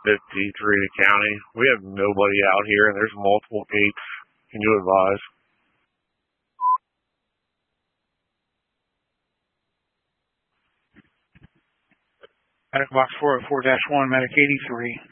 53 to county. We have nobody out here, and there's multiple gates. Can you advise? Medic Box 404-1, Medic 83.